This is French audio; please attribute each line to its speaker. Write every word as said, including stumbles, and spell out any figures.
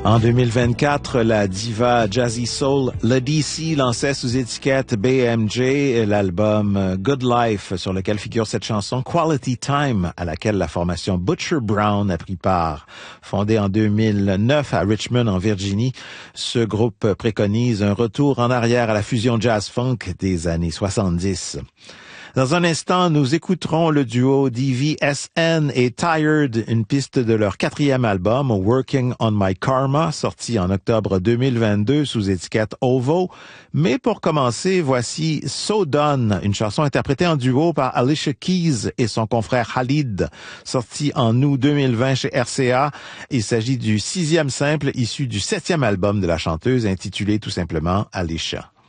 Speaker 1: En deux mille vingt-quatre, la diva Jazzy Soul, le D C, lançait sous étiquette B M J l'album Good Life, sur lequel figure cette chanson Quality Time, à laquelle la formation Butcher Brown a pris part. Fondée en deux mille neuf à Richmond, en Virginie, ce groupe préconise un retour en arrière à la fusion jazz-funk des années soixante-dix. Dans un instant, nous écouterons le duo D V S N et Tired, une piste de leur quatrième album, Working on My Karma, sorti en octobre deux mille vingt-deux sous étiquette Ovo. Mais pour commencer, voici So Done, une chanson interprétée en duo par Alicia Keys et son confrère Khalid, sorti en août deux mille vingt chez R C A. Il s'agit du sixième simple issu du septième album de la chanteuse, intitulé tout simplement Alicia.